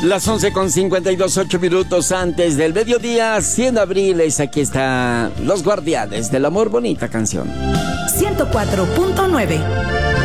Las 11:52, 8 minutos antes del mediodía, 100 de abril, aquí está Los Guardianes del Amor, bonita canción. 104.9